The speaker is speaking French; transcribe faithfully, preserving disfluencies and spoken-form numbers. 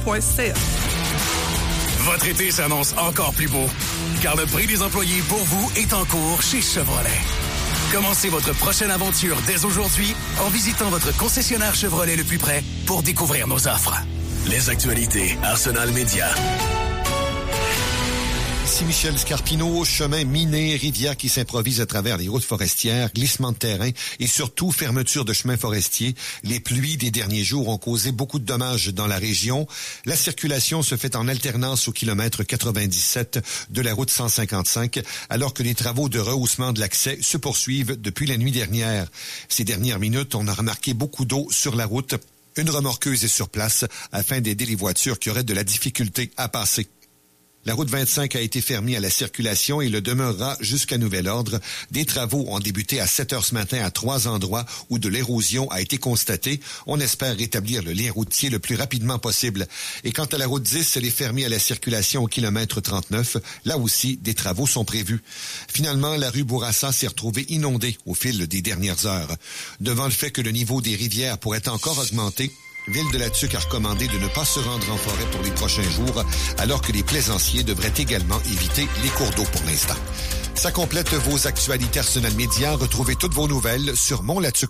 point c a. Votre été s'annonce encore plus beau, car le prix des employés pour vous est en cours chez Chevrolet. Commencez votre prochaine aventure dès aujourd'hui en visitant votre concessionnaire Chevrolet le plus près pour découvrir nos offres. Les actualités Arsenal Média. Ici Michel Scarpino, chemin miné, rivière qui s'improvise à travers les routes forestières, glissement de terrain et surtout fermeture de chemins forestiers. Les pluies des derniers jours ont causé beaucoup de dommages dans la région. La circulation se fait en alternance au kilomètre quatre-vingt-dix-sept de la route cent cinquante-cinq, alors que les travaux de rehaussement de l'accès se poursuivent depuis la nuit dernière. Ces dernières minutes, on a remarqué beaucoup d'eau sur la route. Une remorqueuse est sur place afin d'aider les voitures qui auraient de la difficulté à passer. La route vingt-cinq a été fermée à la circulation et le demeurera jusqu'à nouvel ordre. Des travaux ont débuté à sept heures ce matin à trois endroits où de l'érosion a été constatée. On espère rétablir le lien routier le plus rapidement possible. Et quant à la route dix, elle est fermée à la circulation au kilomètre trente-neuf. Là aussi, des travaux sont prévus. Finalement, la rue Bourassa s'est retrouvée inondée au fil des dernières heures. Devant le fait que le niveau des rivières pourrait encore augmenter, Ville de la Tuque a recommandé de ne pas se rendre en forêt pour les prochains jours, alors que les plaisanciers devraient également éviter les cours d'eau pour l'instant. Ça complète vos actualités Arsenal Média. Retrouvez toutes vos nouvelles sur mon latuc